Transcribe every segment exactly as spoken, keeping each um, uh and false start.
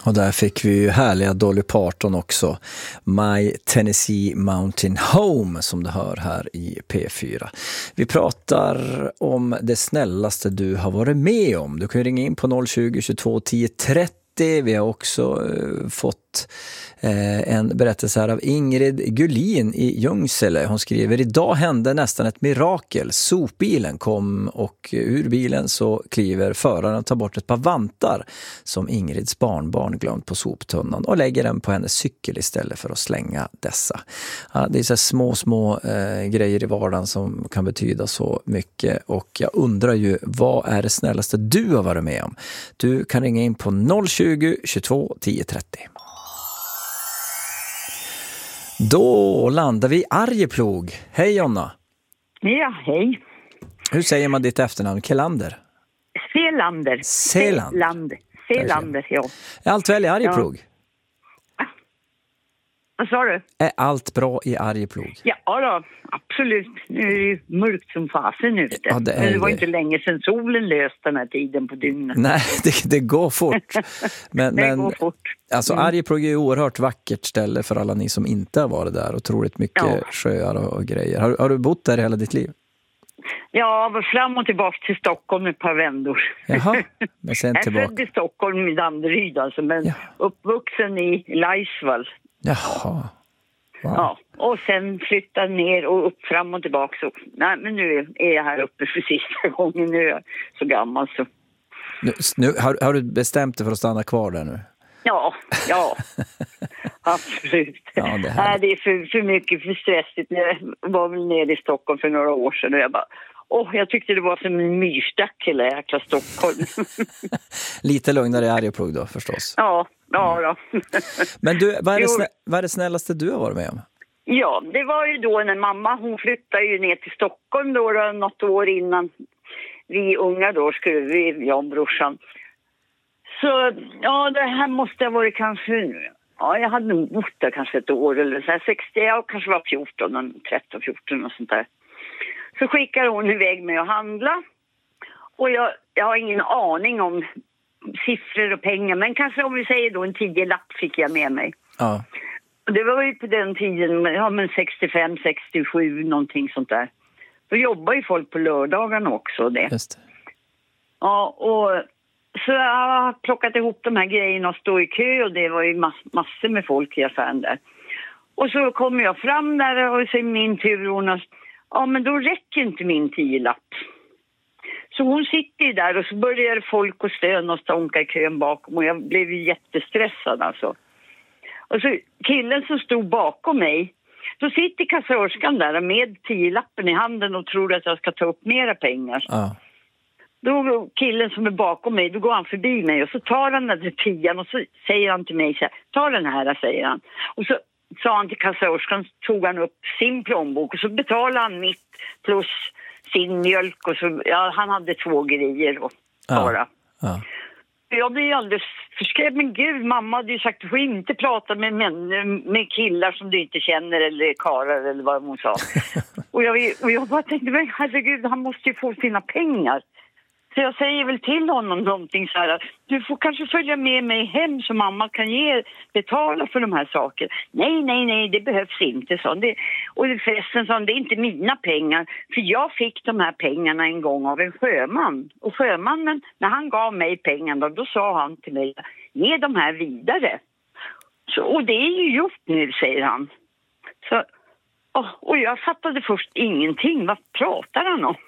Och där fick vi ju härliga Dolly Parton också. My Tennessee Mountain Home, som du hör här i P fyra. Vi pratar om det snällaste du har varit med om. Du kan ju ringa in på noll tjugo, tjugotvå, tio trettio. Vi har också eh, fått eh, en berättelse här av Ingrid Gullin i Ljungsele. Hon skriver: idag hände nästan ett mirakel. Sopbilen kom och ur bilen så kliver föraren och tar bort ett par vantar som Ingrids barnbarn glömt på soptunnan och lägger den på hennes cykel istället för att slänga dessa. Ja, det är så små, små eh, grejer i vardagen som kan betyda så mycket, och jag undrar ju, vad är det snällaste du har varit med om? Du kan ringa in på noll tjugo, tjugotvå, tio trettio. Då landar vi i Arjeplog. Hej Jonna. Ja, hej. Hur säger man ditt efternamn? Kelander? Selander. Seland. Selander. Selander, ja. Är allt väl i Arjeplog? Ja. Vad sa du? Är allt bra i Arjeplog? Ja då, absolut. Nu är det ju mörkt som fasen ute. Ja, det, Men det var det. inte länge sedan solen löste den här tiden på dygnet. Nej, det, det går fort. Men, det men, går fort. Alltså Mm. Arjeplog är ju oerhört vackert ställe för alla ni som inte har varit där. Otroligt mycket Ja. sjöar och, och grejer. Har, har du bott där hela ditt liv? Ja, var fram och tillbaka till Stockholm ett par vändor. Jaha, men sen Jag är tillbaka. född i Stockholm i Danderyd alltså, men Ja. uppvuxen i Laisvall. Jaha. Wow. Ja, och sen flyttade ner och upp fram och tillbaka. Så, nej, men nu är jag här uppe för sista gången. Nu är jag så gammal så. Nu, nu, har, har du bestämt dig för att stanna kvar där nu? Ja, ja. Absolut. Ja, det, är nej, det är för, för mycket, för stressigt. Jag var väl nere i Stockholm för några år sedan och jag bara, åh, jag tyckte det var som en myrstack hela jäkla Stockholm. Lite lugnare i Arjeplog då förstås. Ja, ja då. Men du, vad är, det Jo. snä, vad är det snällaste du har varit med om? Ja, det var ju då när mamma, hon flyttade ju ner till Stockholm då, då något år innan vi unga då skulle vi, jag och brorsan. Så ja, det här måste ha varit kanske, ja jag hade nog bott där kanske ett år eller så här, sextio, jag kanske var fjorton, tretton, fjorton och sånt där. Så skickade hon iväg mig att handla och jag, jag har ingen aning om siffror och pengar, men kanske om vi säger då en tio lapp fick jag med mig. Ja. Och det var ju på den tiden, ja men sextiofem, sextiosju, någonting sånt där. Då jobbar ju folk på lördagarna också det. Just det. Ja, och så jag har plockat ihop de här grejerna och stå i kö och det var ju mass- massor med folk i affären där. Och så kommer jag fram där och så är min tur och hon har, ja men då räcker inte min tio lapp. Så hon sitter ju där och så börjar folk och stöna och stånka i kön bakom och jag blev ju jättestressad alltså. Och så killen som stod bakom mig, då sitter kassörskan där med tio lappen i handen och tror att jag ska ta upp mera pengar. Ja. Då killen som är bakom mig, då går han förbi mig och så tar han den där tian och så säger han till mig så här, ta den här, säger han. Och så sa han till kassörskan, tog han upp sin plånbok och så betalade han mitt plus sin mjölk och så, ja han hade två grejer och bara. Ja. Ja. Jag blir alldeles förskrämd, men gud, mamma hade ju sagt att du får inte prata med, män, med killar som du inte känner eller karar eller vad hon sa. och, jag, och jag bara tänkte, men herregud, han måste ju få sina pengar. Så jag säger väl till honom någonting så här, du får kanske följa med mig hem så mamma kan ge, betala för de här sakerna. Nej, nej, nej, det behövs inte, så det. Och förresten sa han, det är inte mina pengar, för jag fick de här pengarna en gång av en sjöman. Och sjömannen, när han gav mig pengarna, då sa han till mig, ge de här vidare. Så, och det är ju gjort nu, säger han. Så, och, och jag fattade först ingenting, vad pratar han om?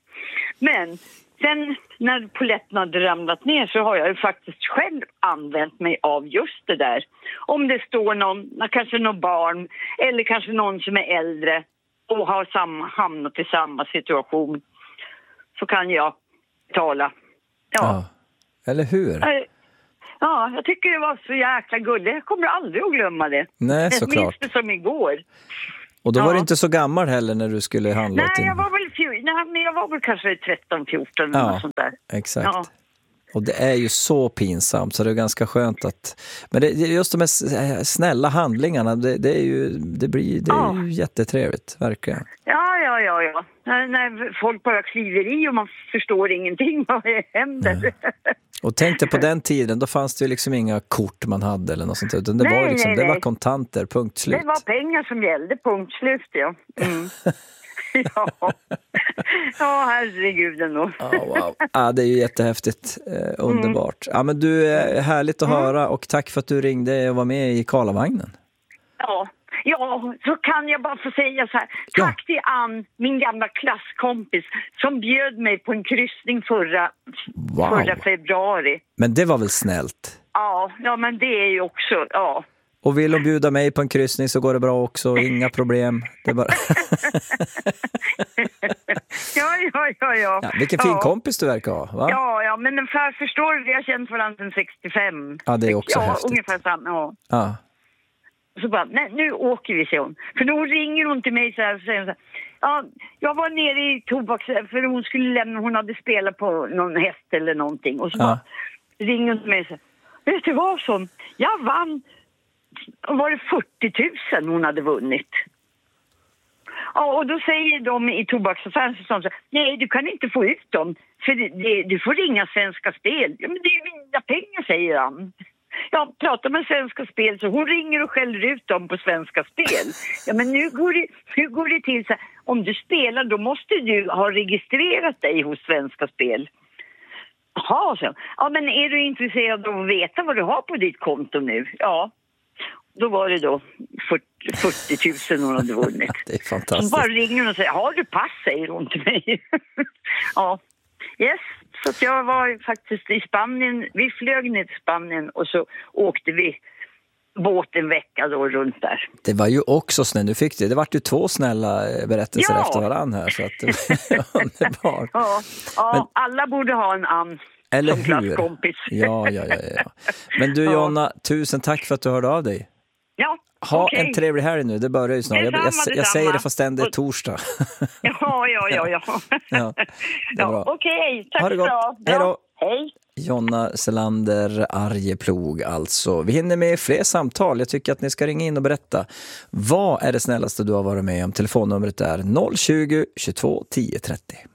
Men sen när poletten hade ramlat ner så har jag ju faktiskt själv använt mig av just det där. Om det står någon, kanske någon barn eller kanske någon som är äldre och har samma, hamnat i samma situation, så kan jag tala. Ja. Ja. Eller hur? Ja, jag tycker det var så jäkla gulligt. Jag kommer aldrig att glömma det. Nej, Jag såklart. minns det som igår. Och då Ja. var du inte så gammal heller när du skulle handla åt Nej, din... jag var väl, fj- Nej, men jag var väl kanske tretton fjorton Ja, eller något sånt där. Exakt. Ja. Och det är ju så pinsamt så det är ganska skönt att... Men det, just de här snälla handlingarna, det, det är ju, det blir, det är Ja. ju jättetrevligt, verkligen. Ja, ja, ja, ja. När, när folk bara kliver i och man förstår ingenting vad det händer. Och tänkte på den tiden, då fanns det ju liksom inga kort man hade eller något sånt, utan det, nej, var, liksom, nej, det nej. var kontanter, punkt slut. Det var pengar som gällde, punkt slut, ja. Mm. ja. ja, herregud ändå. Oh, wow. Ja, det är ju jättehäftigt, eh, underbart. Ja, men du, är härligt att Mm. höra och tack för att du ringde och var med i Karlavagnen. Ja. Ja, så kan jag bara få säga så här. Ja. Tack till Ann, min gamla klasskompis, som bjöd mig på en kryssning förra, Wow. förra februari. Men det var väl snällt? Ja, ja, men det är ju också, ja. Och vill hon bjuda mig på en kryssning så går det bra också, inga problem. Det är bara... ja, ja, ja, ja. ja, vilken fin ja. kompis du verkar ha, va? Ja, ja, men för, förstår du, vi har känt varandra sedan sextiofem. Ja, det är också ja, häftigt. ungefär samma, ja. Ja. Så bara, nej, nu åker vi, säger hon. För då ringer hon till mig så här och säger så här, ja, jag var nere i tobaks, för hon skulle lämna, hon hade spelat på någon häst eller någonting. Och så Ja. bara ringer hon till mig och säger, vet du vad, son? Jag vann, var det fyrtio tusen hon hade vunnit. Ja, och då säger de i tobaksaffären så sa, nej, du kan inte få ut dem, för det, det, du får ringa Svenska Spel. Ja, men det är ju mina pengar, säger han. Jag pratar med Svenska Spel, så hon ringer och skäller ut dem på Svenska Spel. Ja, men nu går det, nu går det till så här, om du spelar då måste du ha registrerat dig hos Svenska Spel. Jaha, så. Ja, men är du intresserad av att veta vad du har på ditt konto nu? Ja, då var det då fyrtio tusen hon hade vunnit. Det är Hon fantastiskt. bara ringer och säger, har du pass, säger hon till mig. ja, yes. Så att jag var faktiskt i Spanien, vi flög ner till Spanien och så åkte vi båt en vecka då runt där. Det var ju också snällt, du fick det. Det var ju två snälla berättelser Ja. efter varann här, så att det var underbart. Ja, ja Men- alla borde ha en Ann Eller som hur? klasskompis. Ja, ja, ja, ja. Men du Ja. Jonna, tusen tack för att du hörde av dig. Ja, Ha okej. en trevlig helg nu, det börjar ju snart. Jag, jag, Detsamma, jag detsamma. säger det fast ändå är Och- torsdag. Ja, ja, ja, ja. Ja, det är bra. ja, okej, tack Ha det gott. så. Hej då. Hej. Jonna Selander, Arjeplog alltså. Vi hinner med fler samtal. Jag tycker att ni ska ringa in och berätta. Vad är det snällaste du har varit med om? Telefonnumret är noll tjugo, tjugotvå, tio trettio.